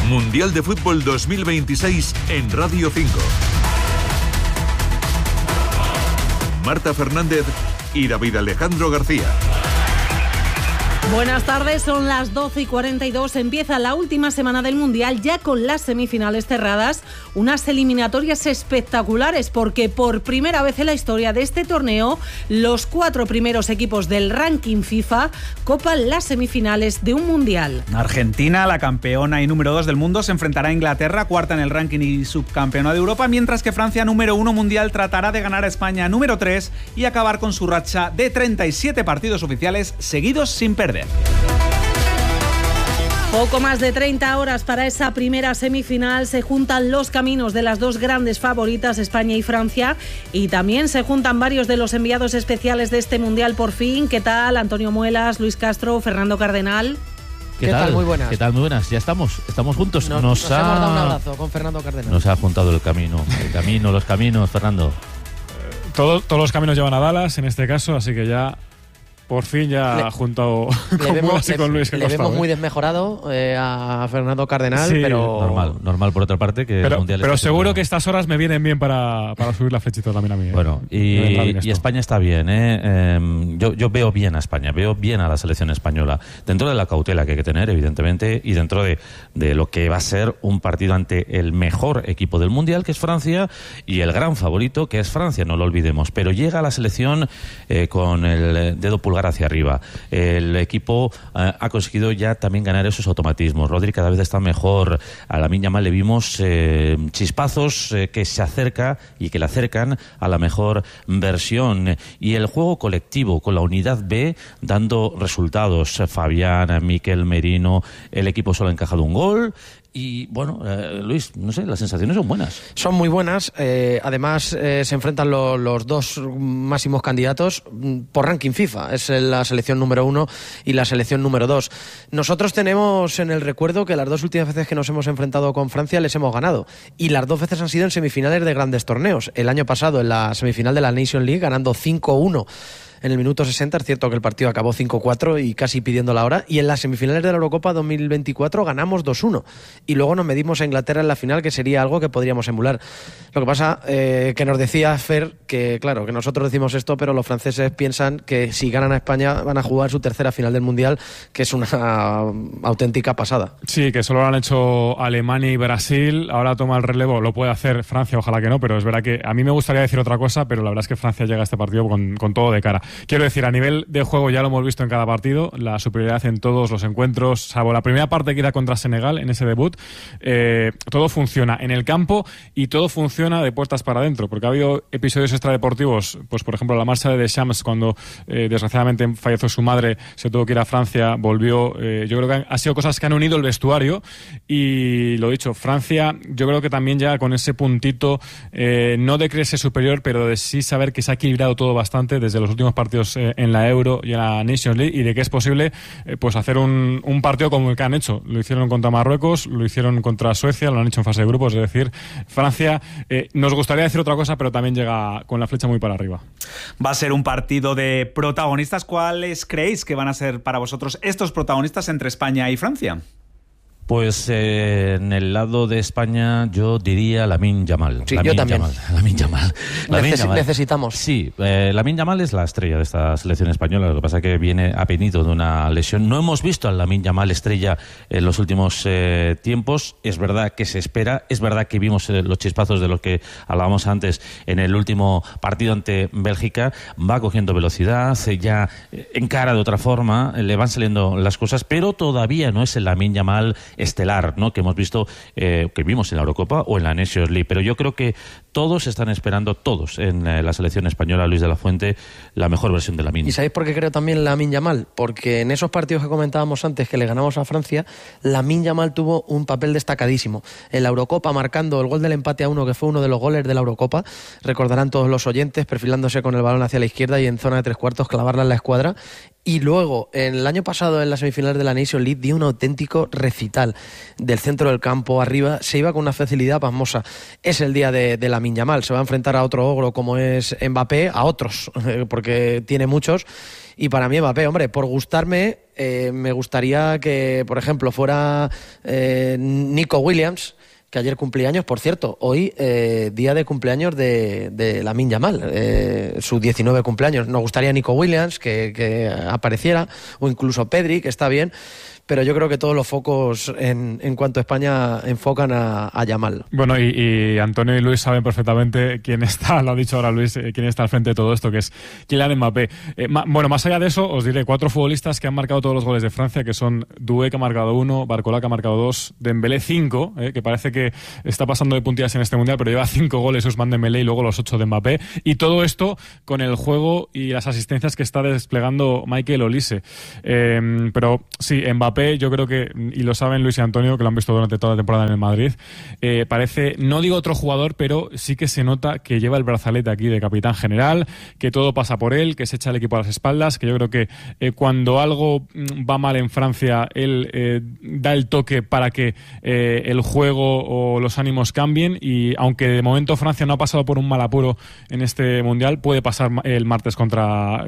Mundial de Fútbol 2026 en Radio 5. Marta Fernández y David Alejandro García. Buenas tardes, son las 12:42, empieza la última semana del Mundial ya con las semifinales cerradas, unas eliminatorias espectaculares porque por primera vez en la historia de este torneo los 4 primeros equipos del ranking FIFA copan las semifinales de un Mundial. Argentina, la campeona y número 2 del mundo, se enfrentará a Inglaterra, cuarta en el ranking y subcampeona de Europa, mientras que Francia, número 1 mundial, tratará de ganar a España, número 3, y acabar con su racha de 37 partidos oficiales seguidos sin perder. Poco más de 30 horas para esa primera semifinal. Se juntan los caminos de las dos grandes favoritas, España y Francia, y también se juntan varios de los enviados especiales de este Mundial por fin. ¿Qué tal? Antonio Muelas, Luis Castro, Fernando Cardenal. ¿Qué tal? Muy buenas. ¿Qué tal? Muy buenas. Ya estamos juntos. Nos hemos dado un abrazo con Fernando Cardenal. Nos ha juntado los caminos, Fernando. Todos los caminos llevan a Dallas, en este caso, así que ya... Por fin ya ha juntado con Luis. Le vemos muy desmejorado a Fernando Cardenal, sí, pero... Normal por otra parte. El Mundial pero seguro que estas horas me vienen bien para subir la flechita también a mí. Bueno, y España está bien. Yo veo bien a España, veo bien a la selección española. Dentro de la cautela que hay que tener, evidentemente, y dentro de lo que va a ser un partido ante el mejor equipo del Mundial, que es Francia, y el gran favorito, que es Francia, no lo olvidemos. Pero llega la selección con el dedo pulgar hacia arriba. El equipo ha conseguido ya también ganar esos automatismos. Rodri cada vez está mejor. A Lamine Yamal le vimos chispazos que se acerca y que le acercan a la mejor versión. Y el juego colectivo con la unidad B dando resultados. Fabián, Mikel Merino, el equipo solo ha encajado un gol. Y bueno, Luis, no sé, las sensaciones son buenas. Son muy buenas. Además, se enfrentan los dos máximos candidatos por ranking FIFA. Es la selección número 1 y la selección número 2. Nosotros tenemos en el recuerdo que las dos últimas veces que nos hemos enfrentado con Francia les hemos ganado. Y las dos veces han sido en semifinales de grandes torneos. El año pasado en la semifinal de la Nations League ganando 5-1. En el minuto 60, es cierto que el partido acabó 5-4 y casi pidiendo la hora. Y en las semifinales de la Eurocopa 2024 ganamos 2-1. Y luego nos medimos a Inglaterra en la final, que sería algo que podríamos emular. Lo que pasa, que nos decía Fer, que claro, que nosotros decimos esto, pero los franceses piensan que si ganan a España van a jugar su tercera final del Mundial, que es una auténtica pasada. Sí, que solo lo han hecho Alemania y Brasil. Ahora toma el relevo, lo puede hacer Francia, ojalá que no, pero es verdad que a mí me gustaría decir otra cosa, pero la verdad es que Francia llega a este partido con todo de cara. Quiero decir, a nivel de juego ya lo hemos visto en cada partido, la superioridad en todos los encuentros, salvo la primera parte que era contra Senegal en ese debut, todo funciona en el campo y todo funciona de puertas para adentro, porque ha habido episodios extradeportivos, pues por ejemplo la marcha de Deschamps cuando desgraciadamente falleció su madre, se tuvo que ir a Francia, volvió, yo creo que han sido cosas que han unido el vestuario y lo dicho, Francia yo creo que también ya con ese puntito, no de creerse superior, pero de sí saber que se ha equilibrado todo bastante desde los últimos partidos en la Euro y en la Nations League y de que es posible pues hacer un partido como el que han hecho. Lo hicieron contra Marruecos, lo hicieron contra Suecia, lo han hecho en fase de grupos, es decir, Francia nos gustaría decir otra cosa, pero también llega con la flecha muy para arriba. Va a ser un partido de protagonistas. ¿Cuáles creéis que van a ser para vosotros estos protagonistas entre España y Francia? Pues en el lado de España yo diría Lamine Yamal. Sí, yo también. Lamine Yamal. Necesitamos. Sí, Lamine Yamal es la estrella de esta selección española. Lo que pasa es que ha venido de una lesión. No hemos visto al Lamine Yamal estrella en los últimos tiempos. Es verdad que se espera. Es verdad que vimos los chispazos de los que hablábamos antes en el último partido ante Bélgica. Va cogiendo velocidad, ya encara de otra forma, le van saliendo las cosas, pero todavía no es el Lamine Yamal estelar, ¿no?, que hemos visto, que vimos en la Eurocopa o en la Nations League. Pero yo creo que todos están esperando, todos en la selección española, Luis de la Fuente, la mejor versión de Lamine. ¿Y sabéis por qué creo también Lamine Yamal? Porque en esos partidos que comentábamos antes que le ganamos a Francia, Lamine Yamal tuvo un papel destacadísimo. En la Eurocopa marcando el gol del empate a 1, que fue uno de los goles de la Eurocopa, recordarán todos los oyentes, perfilándose con el balón hacia la izquierda y en zona de 3/4 clavarla en la escuadra. Y luego, el año pasado en las semifinales de la Nations League dio un auténtico recital del centro del campo arriba, se iba con una facilidad pasmosa. Es el día de Lamine Lamine Yamal. Se va a enfrentar a otro ogro como es Mbappé, a otros, porque tiene muchos. Y para mí Mbappé, hombre, por gustarme, me gustaría que, por ejemplo, fuera Nico Williams, que ayer cumplía años, por cierto, hoy día de cumpleaños de Lamine Yamal, su 19 cumpleaños. Nos gustaría Nico Williams que apareciera, o incluso Pedri, que está bien, pero yo creo que todos los focos en cuanto a España enfocan a Yamal. Bueno, y Antonio y Luis saben perfectamente quién está, lo ha dicho ahora Luis, quién está al frente de todo esto, que es Kylian Mbappé. Bueno, más allá de eso, os diré 4 futbolistas que han marcado todos los goles de Francia, que son Doué, que ha marcado 1, Barcola, que ha marcado 2, Dembélé 5, que parece que está pasando de puntillas en este Mundial, pero lleva 5 goles Ousmane Dembélé y luego los 8 de Mbappé. Y todo esto con el juego y las asistencias que está desplegando Michael Olise. Pero sí, Mbappé, yo creo que, y lo saben Luis y Antonio, que lo han visto durante toda la temporada en el Madrid, parece, no digo otro jugador, pero sí que se nota que lleva el brazalete aquí de capitán general, que todo pasa por él, que se echa el equipo a las espaldas, que yo creo que cuando algo va mal en Francia, él da el toque para que el juego o los ánimos cambien, y aunque de momento Francia no ha pasado por un mal apuro en este Mundial, puede pasar el martes contra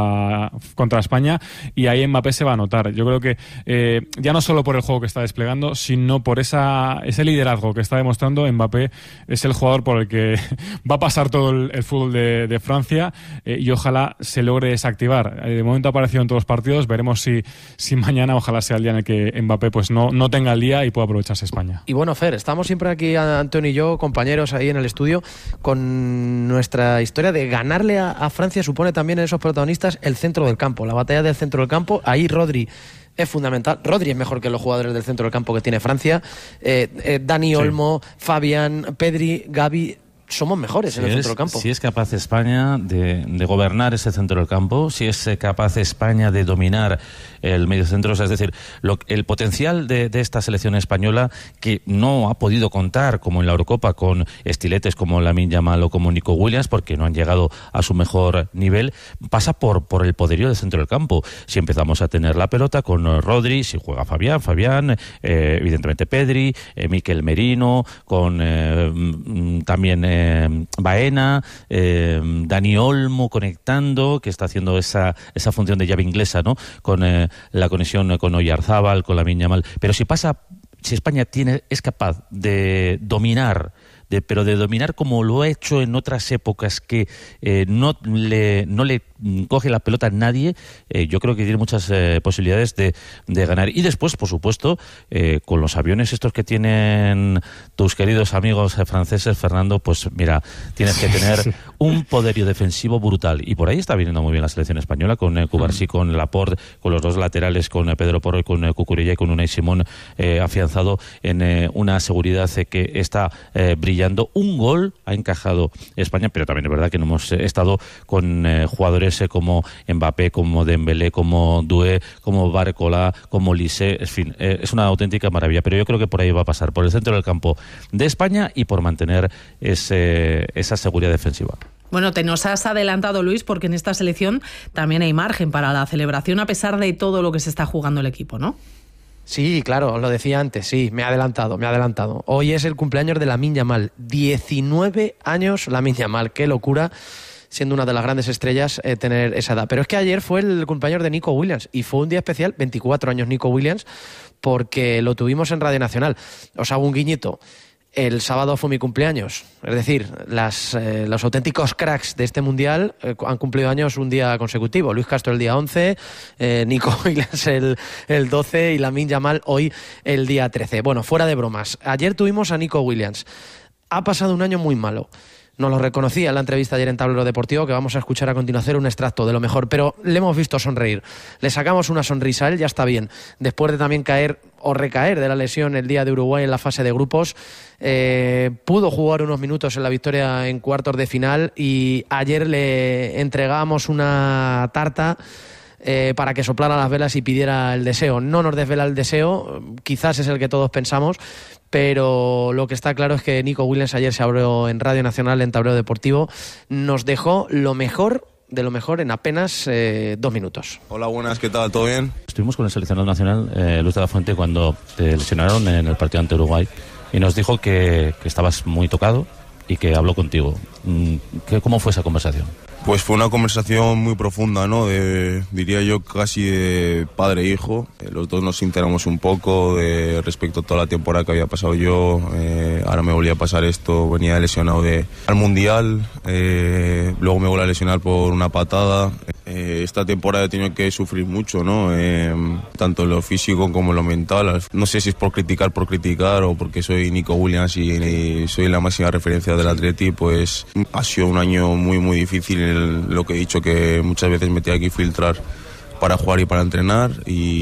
España, y ahí Mbappé se va a notar. Yo creo que ya no solo por el juego que está desplegando, sino por ese liderazgo que está demostrando, Mbappé es el jugador por el que va a pasar todo el fútbol de Francia, y ojalá se logre desactivar. De momento ha aparecido en todos los partidos, veremos si mañana ojalá sea el día en el que Mbappé pues no tenga el día y pueda aprovecharse España. Y bueno, Fer, estamos siempre aquí, Antonio y yo, compañeros ahí en el estudio, con nuestra historia de ganarle a Francia. Supone también en esos protagonistas el centro del campo, la batalla del centro del campo. Ahí Rodri es fundamental. Rodri es mejor que los jugadores del centro del campo que tiene Francia. Dani Olmo, Fabián, Pedri, Gavi, somos mejores en el centro del campo. Si es capaz España de gobernar ese centro del campo, si es capaz España de dominar el medio centro, o sea, es decir, el potencial de esta selección española, que no ha podido contar, como en la Eurocopa, con estiletes como Lamine Yamal o como Nico Williams, porque no han llegado a su mejor nivel, pasa por el poderío del centro del campo. Si empezamos a tener la pelota con Rodri, si juega Fabián, evidentemente Pedri, Mikel Merino, con también Baena, Dani Olmo conectando, que está haciendo esa función de llave inglesa, ¿no? Con la conexión con Oyarzábal, con Lamine Yamal. Pero si España es capaz de dominar, pero de dominar como lo ha hecho en otras épocas, que no le coge la pelota a nadie, yo creo que tiene muchas posibilidades de ganar. Y después, por supuesto, con los aviones estos que tienen tus queridos amigos franceses, Fernando, pues mira, tienes que tener un poderío defensivo brutal. Y por ahí está viniendo muy bien la selección española, con Cubarsí, con Laporte, con los dos laterales, con Pedro Porro y con Cucurella, y con Unai Simón afianzado en una seguridad que está brillando. Un gol ha encajado España, pero también es verdad que no hemos estado con jugadores como Mbappé, como Dembélé, como Doué, como Barcola, como Olise. En fin, es una auténtica maravilla, pero yo creo que por ahí va a pasar, por el centro del campo de España, y por mantener esa seguridad defensiva. Bueno, te nos has adelantado, Luis, porque en esta selección también hay margen para la celebración, a pesar de todo lo que se está jugando el equipo, ¿no? Sí, claro, lo decía antes, sí, me ha adelantado. Hoy es el cumpleaños de Lamine Yamal, 19 años Lamine Yamal, qué locura, siendo una de las grandes estrellas, tener esa edad. Pero es que ayer fue el cumpleaños de Nico Williams, y fue un día especial, 24 años Nico Williams, porque lo tuvimos en Radio Nacional. Os hago un guiñito. El sábado fue mi cumpleaños, es decir, los auténticos cracks de este Mundial han cumplido años un día consecutivo. Luis Castro el día 11, Nico Williams el 12 y Lamine Yamal hoy el día 13. Bueno, fuera de bromas, ayer tuvimos a Nico Williams. Ha pasado un año muy malo. Nos lo reconocía en la entrevista ayer en Tablero Deportivo, que vamos a escuchar a continuación un extracto de lo mejor, pero le hemos visto sonreír. Le sacamos una sonrisa a él, ya está bien. Después de también caer o recaer de la lesión el día de Uruguay en la fase de grupos, pudo jugar unos minutos en la victoria en cuartos de final, y ayer le entregamos una tarta para que soplara las velas y pidiera el deseo. No nos desvela el deseo, quizás es el que todos pensamos, pero lo que está claro es que Nico Williams ayer se abrió en Radio Nacional, en Tablero Deportivo, nos dejó lo mejor de lo mejor en apenas 2 minutos. Hola, buenas, ¿qué tal? ¿Todo bien? Estuvimos con el seleccionador nacional, Luis de la Fuente, cuando te lesionaron en el partido ante Uruguay, y nos dijo que estabas muy tocado, y que habló contigo. ¿Cómo fue esa conversación? Pues fue una conversación muy profunda, ¿no? Diría yo casi de padre e hijo. Los dos nos sinceramos un poco respecto a toda la temporada que había pasado yo. Ahora me volvía a pasar esto, venía lesionado al Mundial, luego me volví a lesionar por una patada. Esta temporada he tenido que sufrir mucho, ¿no? Tanto en lo físico como en lo mental. No sé si es por criticar o porque soy Nico Williams y soy la máxima referencia del Atleti, pues ha sido un año muy muy difícil. Lo que he dicho, que muchas veces me tenía que filtrar para jugar y para entrenar,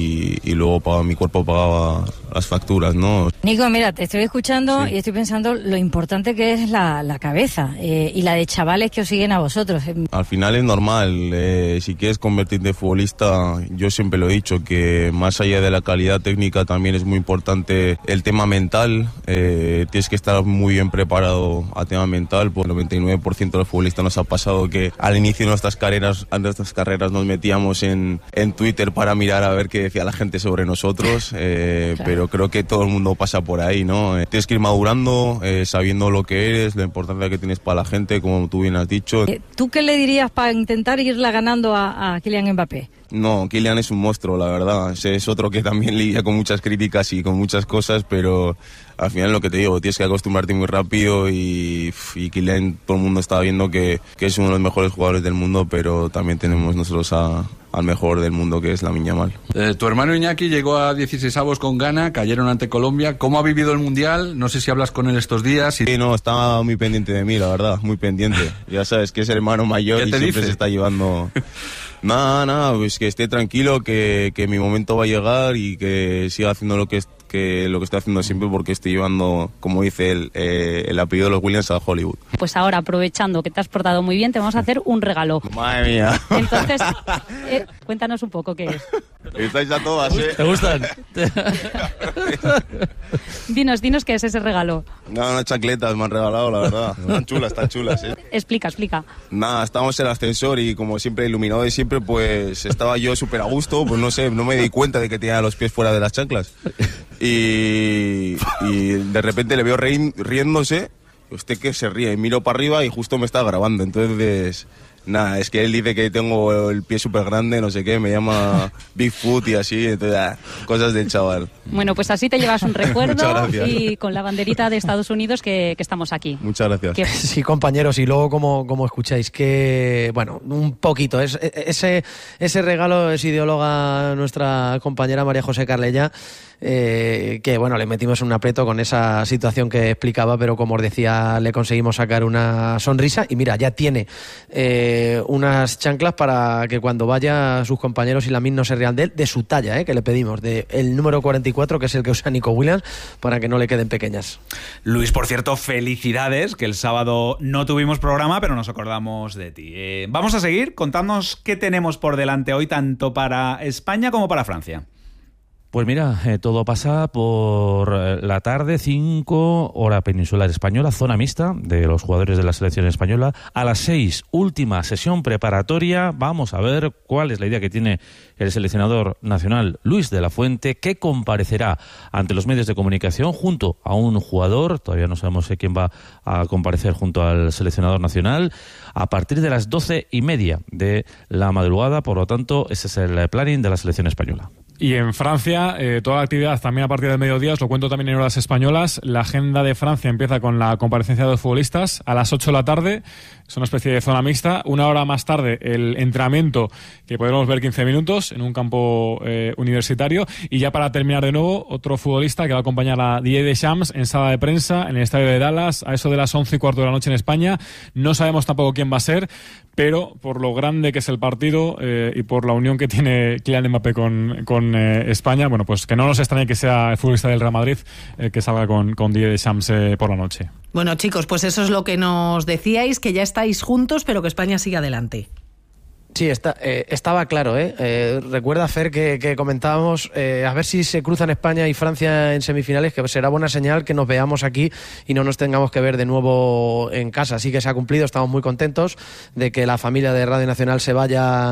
y luego mi cuerpo pagaba las facturas, ¿no? Nico, mira, te estoy escuchando y estoy pensando lo importante que es la cabeza y la de chavales que os siguen a vosotros. Al final es normal, si quieres convertirte en futbolista, yo siempre lo he dicho, que más allá de la calidad técnica también es muy importante el tema mental. Tienes que estar muy bien preparado a tema mental. Por el 99% de los futbolistas nos ha pasado que al inicio de nuestras carreras nos metíamos en Twitter para mirar a ver qué decía la gente sobre nosotros, claro. Pero creo que todo el mundo pasa por ahí, ¿no? Tienes que ir madurando, sabiendo lo que eres, la importancia que tienes para la gente, como tú bien has dicho. ¿Tú qué le dirías para intentar irla ganando a Kylian Mbappé? No, Kylian es un monstruo, la verdad. Es otro que también lidia con muchas críticas y con muchas cosas, pero al final lo que te digo, tienes que acostumbrarte muy rápido, y Kylian, todo el mundo está viendo que es uno de los mejores jugadores del mundo, pero también tenemos nosotros al mejor del mundo, que es Lamine Yamal. Tu hermano Iñaki llegó a 16avos con Ghana, cayeron ante Colombia. ¿Cómo ha vivido el Mundial? No sé si hablas con él estos días. Sí, no, está muy pendiente de mí, la verdad, muy pendiente. Ya sabes que es el hermano mayor y siempre se está llevando... Nada, pues que esté tranquilo, que mi momento va a llegar y que siga haciendo lo que estoy haciendo siempre, porque estoy llevando, como dice el apellido de los Williams a Hollywood. Pues ahora, aprovechando que te has portado muy bien, te vamos a hacer un regalo. Madre mía. Entonces, cuéntanos un poco qué es. Estáis a todas, ¿eh? ¿Te gustan? Dinos qué es ese regalo. No, unas chancletas me han regalado, la verdad. Están chulas, ¿eh? Explica. Nada, estábamos en el ascensor y como siempre, iluminado de siempre, pues estaba yo súper a gusto, pues no sé, no me di cuenta de que tenía los pies fuera de las chanclas. Y de repente le veo riéndose. Usted que se ríe, y miro para arriba y justo me está grabando. Entonces, nada, es que él dice que tengo el pie súper grande, no sé qué, me llama Bigfoot y así, entonces, cosas del chaval. Bueno, pues así te llevas un recuerdo. Muchas gracias. Y con la banderita de Estados Unidos que estamos aquí. Muchas gracias. Sí, compañeros, y luego como escucháis, que bueno, un poquito, ese regalo es ideóloga nuestra compañera María José Carlella, que bueno, le metimos un aprieto con esa situación que explicaba, pero como os decía, le conseguimos sacar una sonrisa, y mira, ya tiene unas chanclas para que cuando vaya sus compañeros y Lamine no se rían de él, de su talla, que le pedimos, el número 44, que es el que usa Nico Williams, para que no le queden pequeñas. Luis, por cierto, felicidades, que el sábado no tuvimos programa, pero nos acordamos de ti. Vamos a seguir, contadnos qué tenemos por delante hoy, tanto para España como para Francia. Pues mira, todo pasa por la tarde, 5 hora peninsular española, zona mixta de los jugadores de la selección española. A las 6, última sesión preparatoria. Vamos a ver cuál es la idea que tiene el seleccionador nacional Luis de la Fuente, que comparecerá ante los medios de comunicación junto a un jugador. Todavía no sabemos quién va a comparecer junto al seleccionador nacional a partir de las 12:30 de la madrugada. Por lo tanto, ese es el planning de la selección española. Y en Francia, toda la actividad también a partir del mediodía, os lo cuento también en horas españolas. La agenda de Francia empieza con la comparecencia de los futbolistas a las 8 de la tarde. Es una especie de zona mixta. Una hora más tarde, el entrenamiento, que podremos ver 15 minutos en un campo universitario. Y ya para terminar de nuevo, otro futbolista que va a acompañar a Didier Deschamps en sala de prensa en el estadio de Dallas a eso de las 11:15 de la noche en España. No sabemos tampoco quién va a ser, pero por lo grande que es el partido y por la unión que tiene Kylian Mbappé con España, bueno, pues que no nos extrañe que sea el futbolista del Real Madrid que salga con Didier Deschamps por la noche. Bueno, chicos, pues eso es lo que nos decíais, que ya estáis juntos, pero que España sigue adelante. Sí, estaba claro, recuerda, Fer, que comentábamos a ver si se cruzan España y Francia en semifinales, que será buena señal que nos veamos aquí y no nos tengamos que ver de nuevo en casa. Así que se ha cumplido, estamos muy contentos de que la familia de Radio Nacional se vaya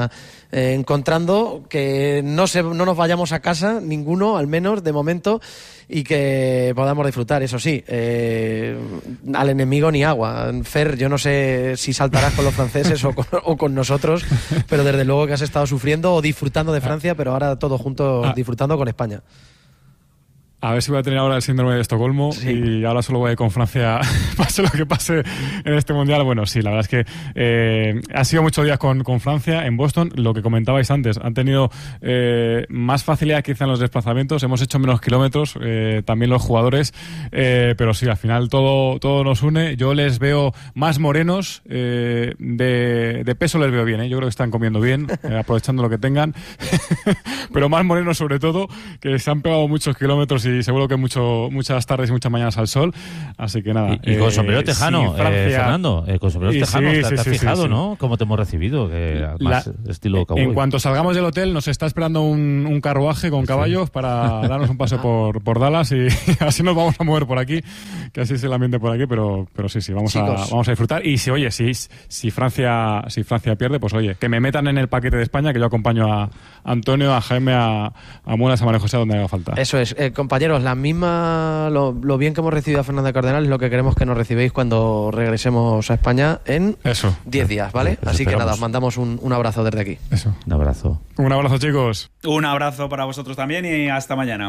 encontrando que no nos vayamos a casa, ninguno, al menos de momento, y que podamos disfrutar, eso sí, al enemigo ni agua. Fer, yo no sé si saltarás con los franceses o con nosotros, pero desde luego que has estado sufriendo o disfrutando de Francia, pero ahora todos juntos disfrutando con España. A ver si voy a tener ahora el síndrome de Estocolmo y ahora solo voy a ir con Francia, pase lo que pase en este Mundial. Bueno, sí, la verdad es que ha sido muchos días con Francia en Boston. Lo que comentabais antes, han tenido más facilidad quizá en los desplazamientos, hemos hecho menos kilómetros, también los jugadores, pero sí, al final todo nos une. Yo les veo más morenos, de peso les veo bien, yo creo que están comiendo bien, aprovechando lo que tengan, pero más morenos sobre todo, que se han pegado muchos kilómetros y seguro que muchas tardes y muchas mañanas al sol, así que nada. Y con sombrero tejano, Fernando, con sombrero tejano, te has fijado, sí. ¿no? Cómo te hemos recibido, que más estilo cowboy. En cuanto salgamos del hotel nos está esperando un carruaje con caballos para darnos un paseo por Dallas y así nos vamos a mover por aquí, que así es el ambiente por aquí, pero sí, vamos a disfrutar. Y si Francia pierde, pues oye, que me metan en el paquete de España, que yo acompaño a Antonio, a Jaime, a Muelas, a María José, donde haga falta. Eso es, compañeros, lo bien que hemos recibido a Fernanda Cardenal es lo que queremos que nos recibéis cuando regresemos a España en 10 días, ¿vale? Así esperamos. Que nada, os mandamos un abrazo desde aquí. Eso. Un abrazo. Un abrazo, chicos. Un abrazo para vosotros también y hasta mañana.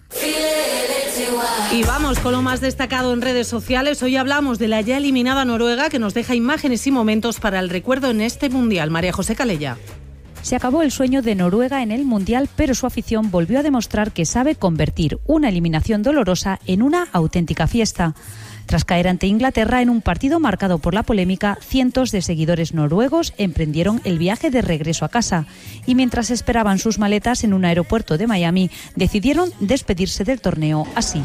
Y vamos con lo más destacado en redes sociales. Hoy hablamos de la ya eliminada Noruega, que nos deja imágenes y momentos para el recuerdo en este Mundial. María José Calella. Se acabó el sueño de Noruega en el Mundial, pero su afición volvió a demostrar que sabe convertir una eliminación dolorosa en una auténtica fiesta. Tras caer ante Inglaterra en un partido marcado por la polémica, cientos de seguidores noruegos emprendieron el viaje de regreso a casa y mientras esperaban sus maletas en un aeropuerto de Miami, decidieron despedirse del torneo así.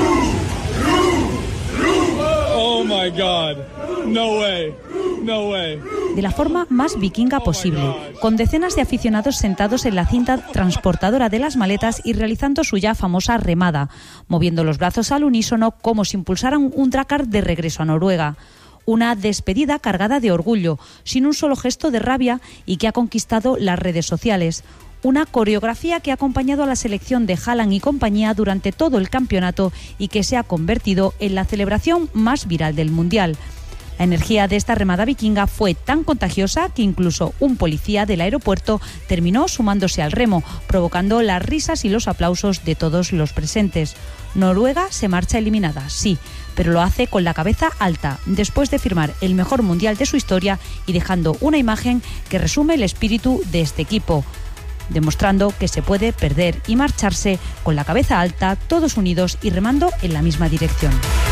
Oh my God, no way. No way. De la forma más vikinga posible, con decenas de aficionados sentados en la cinta transportadora de las maletas y realizando su ya famosa remada, moviendo los brazos al unísono como si impulsaran un drakkar de regreso a Noruega. Una despedida cargada de orgullo, sin un solo gesto de rabia y que ha conquistado las redes sociales. Una coreografía que ha acompañado a la selección de Haaland y compañía durante todo el campeonato y que se ha convertido en la celebración más viral del Mundial. La energía de esta remada vikinga fue tan contagiosa que incluso un policía del aeropuerto terminó sumándose al remo, provocando las risas y los aplausos de todos los presentes. Noruega se marcha eliminada, sí, pero lo hace con la cabeza alta, después de firmar el mejor mundial de su historia y dejando una imagen que resume el espíritu de este equipo, demostrando que se puede perder y marcharse con la cabeza alta, todos unidos y remando en la misma dirección.